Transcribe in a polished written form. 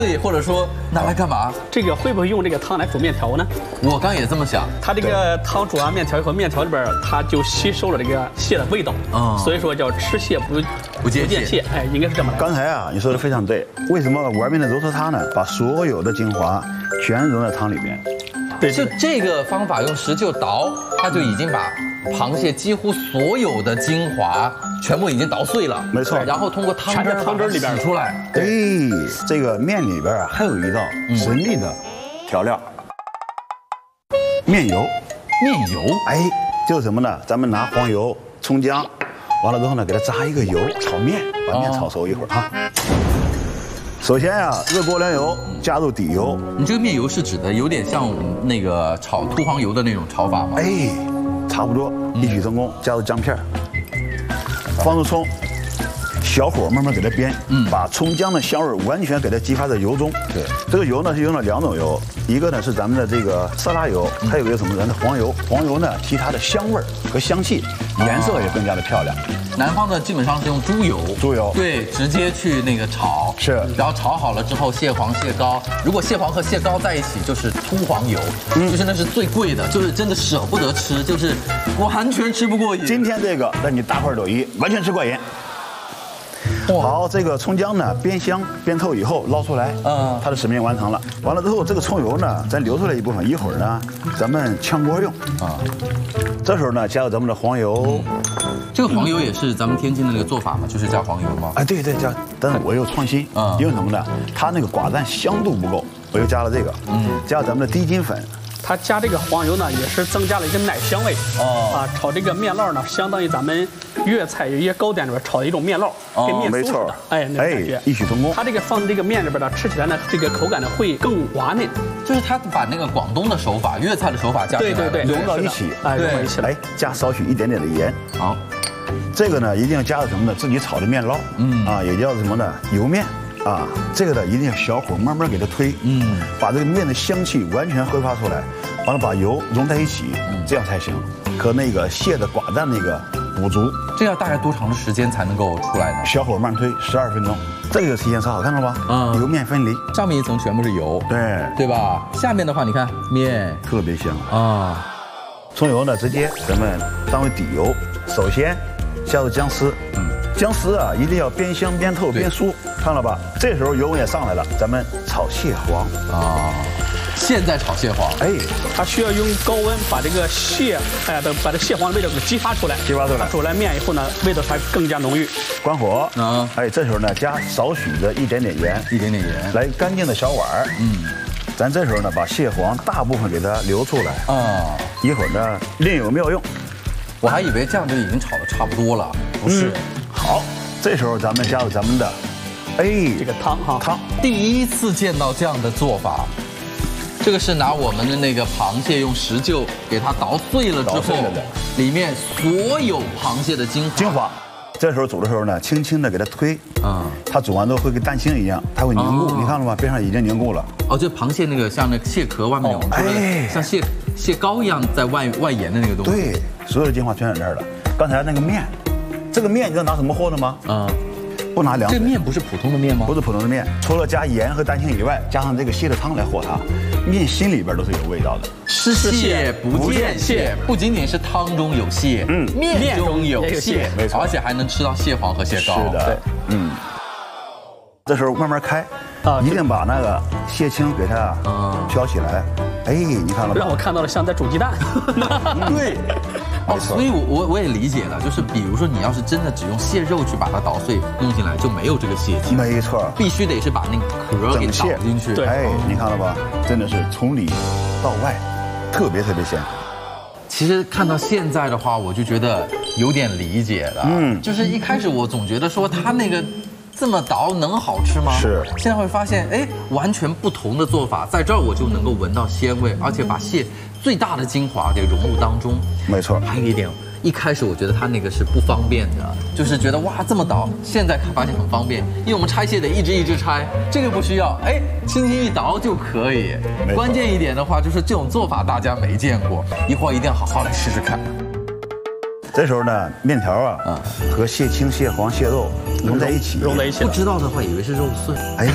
对，或者说拿来干嘛？ 这个会不会用这个汤来煮面条呢？ 我刚也这么想。 它这个汤煮完面条以后，面条里边它就吸收了这个蟹的味道，所以说叫吃蟹不见蟹，哎，应该是这么来。 刚才啊，你说的非常对。为什么碗面的揉搓汤呢？把所有的精华全融在汤里面。 对，就这个方法用石臼捣，它就已经把螃蟹几乎所有的精华全部已经捣碎了。 没错。 然后通过汤汁里边洗出来。 哎，这个面里边啊还有一道神秘的调料，面油。 面油？ 哎，就是什么呢？咱们拿黄油、葱姜，完了之后呢，给它炸一个油，炒面，把面炒熟一会儿啊。首先呀，热锅凉油，加入底油。 你这个面油是指的有点像那个炒秃黄油的那种炒法吗？ 哎，差不多，异曲同工。加入姜片，放入葱，小火慢慢给它煸，把葱姜的香味完全给它激发在油中。 对， 这个油呢是用了2种油，一个呢是咱们的这个色拉油，还有一个什么？咱的黄油。黄油呢，其他的香味和香气，颜色也更加的漂亮。 南方的基本上是用猪油，对，直接去那个炒， 是， 然后炒好了之后，蟹黄、蟹膏，如果蟹黄和蟹膏在一起，就是秃黄油，就是那是最贵的，就是真的舍不得吃，就是完全吃不过瘾。 今天这个让你大快朵颐，完全吃过瘾。好，这个葱姜呢煸香煸透以后捞出来，它的使命完成了。完了之后，这个葱油呢，咱留出来一部分，一会儿呢，咱们炝锅用啊。这时候呢，加入咱们的黄油。 这个黄油也是咱们天津的那个做法嘛，就是加黄油吗？ 哎，对，加，但是我又创新，因为什么呢？它那个寡淡香度不够，我又加了这个，加入咱们的低筋粉。 它加这个黄油呢，也是增加了一个奶香味。炒这个面烙呢，相当于咱们粤菜有一些糕点里边炒的一种面烙，跟面酥似的。哎，那感觉异曲同工。 它这个放在这个面里边呢，吃起来呢，这个口感呢会更滑嫩。 就是它把那个广东的手法、粤菜的手法加进来， 对， 融到一起， 哎，融到一起了。 哎，加少许一点点的盐。 好， 这个呢一定要加入什么呢？自己炒的面烙，也叫什么呢？油面。这个呢一定要小火慢慢给它推，把这个面的香气完全挥发出来，完了把油融在一起，这样才行。和那个蟹的寡淡那个补足。 这要大概多长的时间才能够出来呢？ 小火慢推12分钟，这个体现超好，看到吧？油面分离， 上面一层全部是油，对吧？下面的话，你看面特别香啊。葱油呢，直接咱们当为底油，首先下入姜丝，姜丝啊一定要煸香煸透煸酥，看了吧？这时候油温也上来了，咱们炒蟹黄啊。 现在炒蟹黄， 哎，它需要用高温把这个蟹，把这蟹黄的味道给激发出来，它煮来面以后呢，味道才更加浓郁。 关火，这时候呢加少许的一点点盐，来干净的小碗儿，咱这时候呢把蟹黄大部分给它留出来一会儿呢另有妙用。 我还以为这样就已经炒得差不多了，不是。 好，这时候咱们加入咱们的， 这个汤， 第一次见到这样的做法。这个是拿我们的那个螃蟹用石臼给它捣碎了之后，里面所有螃蟹的精华。 这时候煮的时候呢，轻轻的给它推，它煮完之后会跟蛋清一样，它会凝固。你看了吗？边上已经凝固了。 就螃蟹那个像那个蟹壳外面有出来的，像蟹膏一样在外延的那个东西。 对，所有的精华全在这儿了。刚才那个面，这个面你知道拿什么和的吗？不拿凉水。 这面不是普通的面吗？ 不是普通的面，除了加盐和蛋清以外，加上这个蟹的汤来和它，面心里边都是有味道的。 吃蟹不见蟹，不仅仅是汤中有蟹，面中有蟹， 没错， 而且还能吃到蟹黄和蟹膏。 是的，这时候慢慢开，一定把那个蟹青给它挑起来。你看了吗？ 让我看到了像在煮鸡蛋。 对。所以我也理解了，就是比如说你要是真的只用蟹肉去把它捣碎弄进来，就没有这个蟹精。 没错， 必须得是把那个壳给捣进去。 你看了吧？真的是从里到外，特别香。 其实看到现在的话，我就觉得有点理解了。就是一开始我总觉得说它那个这么捣能好吃吗？ 是。 现在会发现，完全不同的做法，在这儿我就能够闻到鲜味，而且把蟹最大的精华给融入当中。没错。还有一点，一开始我觉得它那个是不方便的，就是觉得哇这么捣，现在发现很方便，因为我们拆蟹得一只拆，这个不需要，轻轻一捣就可以。关键一点的话就是这种做法大家没见过，一会儿一定要好好来试试看。 这时候呢，面条和蟹青、蟹黄、蟹肉融在一起， 不知道的话以为是肉碎。